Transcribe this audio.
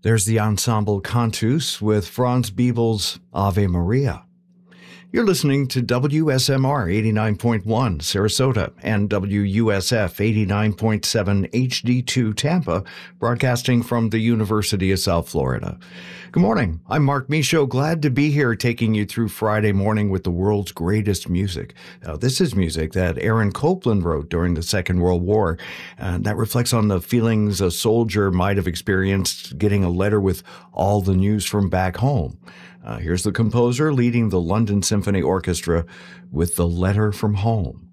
There's the Ensemble Cantus with Franz Biebel's Ave Maria. You're listening to WSMR 89.1 Sarasota and WUSF 89.7 HD2 Tampa, broadcasting from the University of South Florida. Good morning. I'm Mark Michaud, glad to be here taking you through Friday morning with the world's greatest music. Now, this is music that Aaron Copland wrote during the Second World War, and that reflects on the feelings a soldier might have experienced getting a letter with all the news from back home. Here's the composer leading the London Symphony Orchestra with The Letter from Home.